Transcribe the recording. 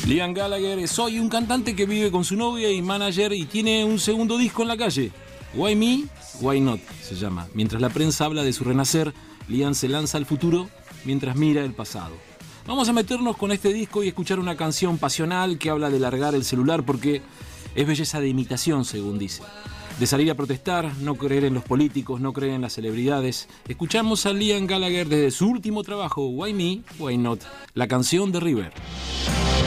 Liam Gallagher es hoy un cantante que vive con su novia y manager y tiene un segundo disco en la calle. Why Me, Why Not se llama. Mientras la prensa habla de su renacer, Liam se lanza al futuro mientras mira el pasado. Vamos a meternos con este disco y escuchar una canción pasional que habla de largar el celular porque es belleza de imitación, según dice. De salir a protestar, no creer en los políticos, no creer en las celebridades. Escuchamos a Liam Gallagher desde su último trabajo, Why Me, Why Not, la canción de River.